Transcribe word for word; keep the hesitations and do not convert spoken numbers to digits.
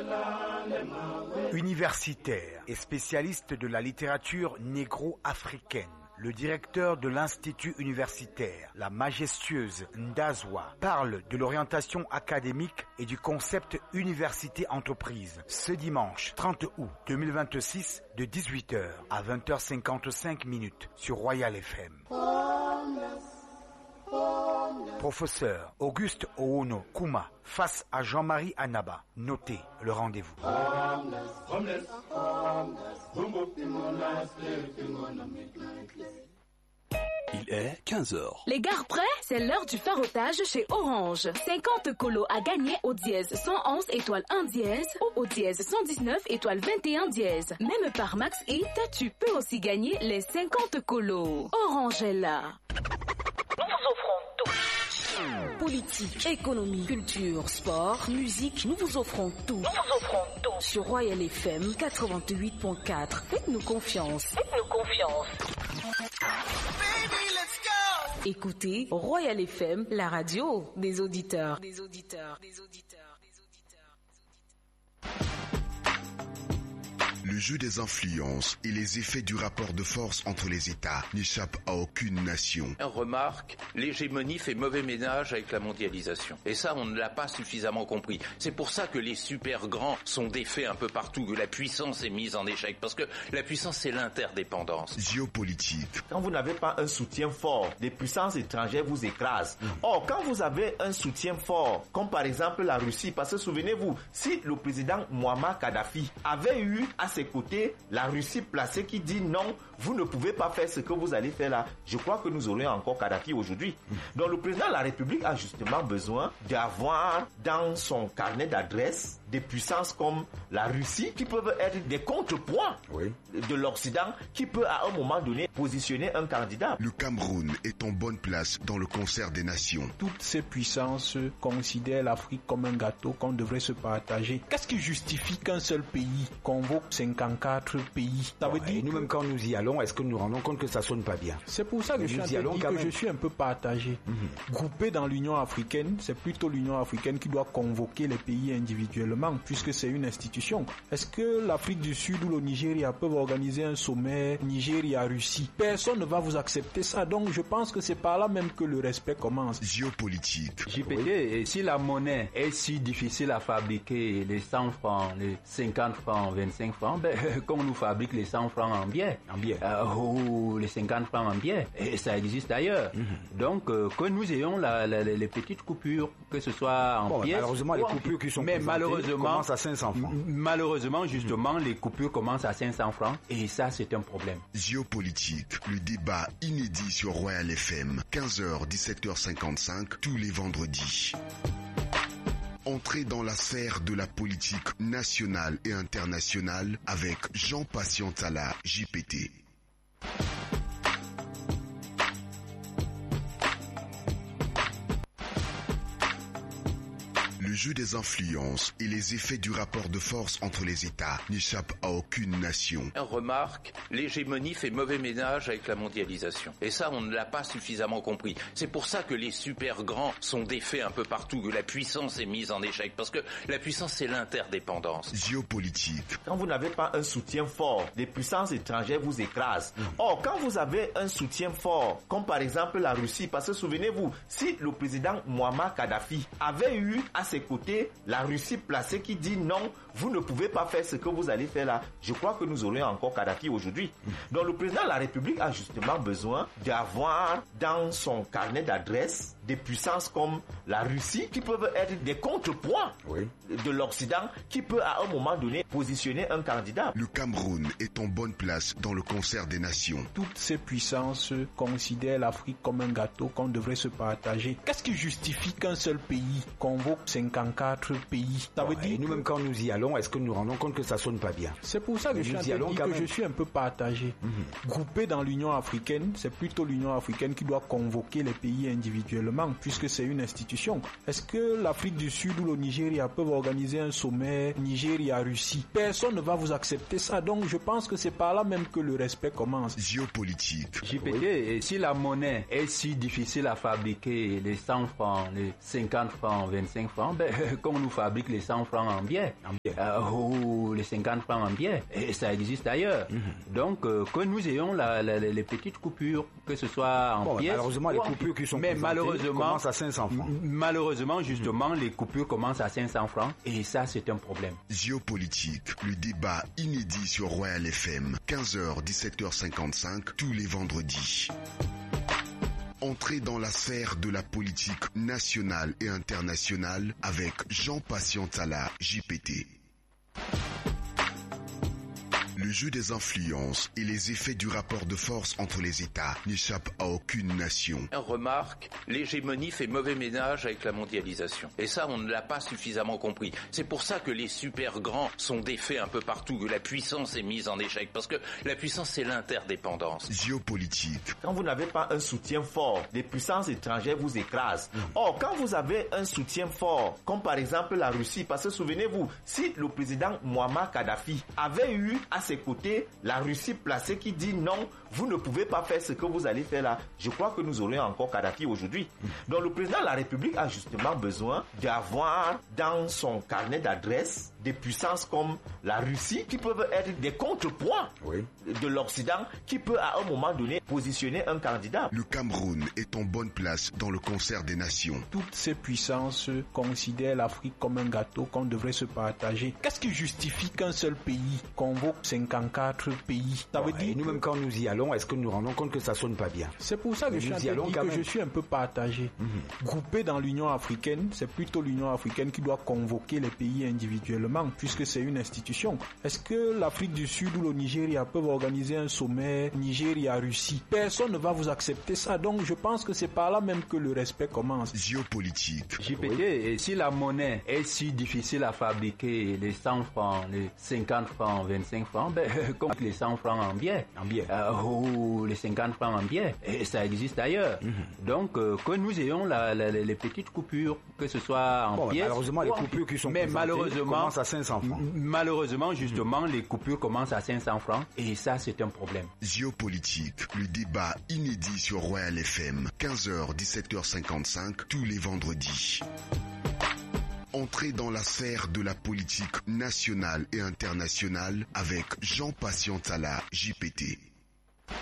Universitaire et spécialiste de la littérature négro-africaine, le directeur de l'Institut universitaire, la majestueuse Ndazwa, parle de l'orientation académique et du concept université-entreprise ce dimanche trente août deux mille vingt-six de dix-huit heures à vingt heures cinquante-cinq minutes sur Royal F M. Professeur Auguste Oono Kouma face à Jean-Marie Anaba. Notez le rendez-vous. Il est quinze heures. Les gares prêts? C'est l'heure du farotage chez Orange. cinquante colos à gagner au dièse cent onze étoile un dièse ou au dièse cent dix-neuf étoile vingt et un dièse. Même par Max Hit, tu peux aussi gagner les cinquante colos. Orange est là. Nous vous offrons tout. Politique, économie, culture, sport, musique, nous vous offrons tout. Nous vous offrons tout. Sur Royal F M quatre-vingt-huit point quatre. Faites-nous confiance. Faites-nous confiance. Écoutez Royal F M, la radio des auditeurs. Des auditeurs, des auditeurs, des auditeurs, des auditeurs. Le jeu des influences et les effets du rapport de force entre les États n'échappent à aucune nation. Remarque, l'hégémonie fait mauvais ménage avec la mondialisation. Et ça, on ne l'a pas suffisamment compris. C'est pour ça que les super grands sont défaits un peu partout, que la puissance est mise en échec. Parce que la puissance, c'est l'interdépendance. Géopolitique. Quand vous n'avez pas un soutien fort, des puissances étrangères vous écrasent. Mmh. Or, quand vous avez un soutien fort, comme par exemple la Russie, parce que souvenez-vous, si le président Muammar Kadhafi avait eu à ses côtés la Russie placée qui dit non, vous ne pouvez pas faire ce que vous allez faire là, je crois que nous aurions encore Kadhafi aujourd'hui. Donc le président de la République a justement besoin d'avoir dans son carnet d'adresses des puissances comme la Russie qui peuvent être des contrepoids oui. de l'Occident qui peut à un moment donné positionner un candidat. Le Cameroun est en bonne place dans le concert des nations. Toutes ces puissances considèrent l'Afrique comme un gâteau qu'on devrait se partager. Qu'est-ce qui justifie qu'un seul pays convoque cinquante-quatre pays? Ça veut ouais, dire nous-mêmes quand nous y allons, est-ce que nous nous rendons compte que ça sonne pas bien? C'est pour ça que, je suis, un peu, que je suis un peu partagé. Mm-hmm. Groupé dans l'Union africaine, c'est plutôt l'Union africaine qui doit convoquer les pays individuellement, puisque c'est une institution. Est-ce que l'Afrique du Sud ou le Nigeria peuvent organiser un sommet Nigeria-Russie? Personne ne va vous accepter ça. Donc je pense que c'est par là même que le respect commence. Géopolitique. J P T, oui. Si la monnaie est si difficile à fabriquer, les cent francs, les cinquante francs, vingt-cinq francs, ben, qu'on nous fabrique les cent francs en biais, en biais. Euh, ou les cinquante francs en biais, et ça existe ailleurs. Mm-hmm. Donc euh, que nous ayons la, la, les petites coupures, que ce soit en bon, pièces. Malheureusement, les coupures qui sont mais malheureusement commencent à cinq cents francs. M- malheureusement, justement, mm-hmm. les coupures commencent à cinq cents francs, et ça, c'est un problème. Géopolitique, le débat inédit sur Royal F M, quinze heures, dix-sept heures cinquante-cinq, tous les vendredis. Entrez dans la sphère de la politique nationale et internationale avec Jean Patientala, J P T. Le jeu des influences et les effets du rapport de force entre les États n'échappent à aucune nation. Remarque, l'hégémonie fait mauvais ménage avec la mondialisation. Et ça, on ne l'a pas suffisamment compris. C'est pour ça que les super grands sont défaits un peu partout, que la puissance est mise en échec. Parce que la puissance, c'est l'interdépendance. Géopolitique. Quand vous n'avez pas un soutien fort, des puissances étrangères vous écrasent. Mmh. Or, quand vous avez un soutien fort, comme par exemple la Russie, parce que souvenez-vous, si le président Muammar Kadhafi avait eu à ses côtés la Russie placée qui dit non, vous ne pouvez pas faire ce que vous allez faire là, je crois que nous aurions encore Kadhafi aujourd'hui. Mmh. Donc le président de la République a justement besoin d'avoir dans son carnet d'adresses des puissances comme la Russie qui peuvent être des contrepoids oui. de l'Occident qui peut à un moment donné positionner un candidat. Le Cameroun est en bonne place dans le concert des nations. Toutes ces puissances considèrent l'Afrique comme un gâteau qu'on devrait se partager. Qu'est-ce qui justifie qu'un seul pays convoque cinquante-quatre pays? Ça veut ouais, dire nous-mêmes quand nous y allons, est-ce que nous nous rendons compte que ça sonne pas bien? C'est pour ça que, je suis, un peu, que je suis un peu partagé. Mm-hmm. Groupé dans l'Union africaine, c'est plutôt l'Union africaine qui doit convoquer les pays individuellement, puisque c'est une institution. Est-ce que l'Afrique du Sud ou le Nigeria peuvent organiser un sommet Nigeria-Russie? Personne ne va vous accepter ça. Donc je pense que c'est par là même que le respect commence. Géopolitique. J P T, oui. Si la monnaie est si difficile à fabriquer, les cent francs, les cinquante francs, vingt-cinq francs, ben, ben, qu'on nous fabrique les cent francs en biais, en biais. Euh, ou les cinquante francs en biais, et ça existe ailleurs. Mm-hmm. Donc, euh, que nous ayons la, la, les petites coupures, que ce soit en bon, pièces. Malheureusement, les coupures qui sont mais malheureusement, commencent à cinq cents francs. Malheureusement, justement, mm-hmm. les coupures commencent à cinq cents francs, et ça, c'est un problème. Géopolitique, le débat inédit sur Royal F M, quinze heures, dix-sept heures cinquante-cinq, tous les vendredis. Entrez dans la sphère de la politique nationale et internationale avec Jean Patient Tala, J P T. Le jeu des influences et les effets du rapport de force entre les États n'échappent à aucune nation. On remarque, l'hégémonie fait mauvais ménage avec la mondialisation. Et ça, on ne l'a pas suffisamment compris. C'est pour ça que les super grands sont défaits un peu partout, que la puissance est mise en échec. Parce que la puissance, c'est l'interdépendance. Géopolitique. Quand vous n'avez pas un soutien fort, les puissances étrangères vous écrasent. Mmh. Or, quand vous avez un soutien fort, comme par exemple la Russie, parce que souvenez-vous, si le président Muammar Kadhafi avait eu à ses côtés la Russie placée qui dit non, vous ne pouvez pas faire ce que vous allez faire là, je crois que nous aurions encore Kadhafi aujourd'hui. Donc le président de la République a justement besoin d'avoir dans son carnet d'adresses des puissances comme la Russie qui peuvent être des contrepoids oui. de l'Occident qui peut à un moment donné positionner un candidat. Le Cameroun est en bonne place dans le concert des nations. Toutes ces puissances considèrent l'Afrique comme un gâteau qu'on devrait se partager. Qu'est-ce qui justifie qu'un seul pays convoque cinquante-quatre pays? Ça bon, veut dire nous-mêmes quand nous y allons, est-ce que nous nous rendons compte que ça sonne pas bien? C'est pour ça que je suis, que je suis un peu partagé. Mm-hmm. Groupé dans l'Union africaine, c'est plutôt l'Union africaine qui doit convoquer les pays individuellement, puisque c'est une institution. Est-ce que l'Afrique du Sud ou le Nigeria peuvent organiser un sommet Nigeria-Russie? Personne ne va vous accepter ça. Donc je pense que c'est par là même que le respect commence. Géopolitique. J P T, oui. Et si la monnaie est si difficile à fabriquer, les cent francs, les cinquante francs, vingt-cinq francs, ben, comme les cent francs en biais, en biais. Euh, ou les cinquante francs en biais, et ça existe ailleurs. Mm-hmm. Donc, euh, que nous ayons la, la, les petites coupures, que ce soit en bon, pièces. Malheureusement, les coupures qui sont mais malheureusement, commencent à cinq cents francs. Malheureusement, justement, mm-hmm. les coupures commencent à cinq cents francs, et ça, c'est un problème. Géopolitique, le débat inédit sur Royal F M, quinze heures, dix-sept heures cinquante-cinq, tous les vendredis. Entrez dans la sphère de la politique nationale et internationale avec Jean Patient Tala, J P T.